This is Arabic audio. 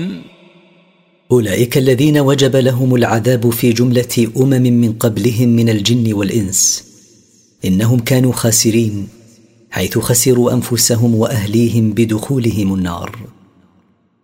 أولئك الذين وجب لهم العذاب في جملة من قبلهم من الجن والإنس، إنهم كانوا خاسرين، حيث خسروا أنفسهم وأهليهم بدخولهم النار.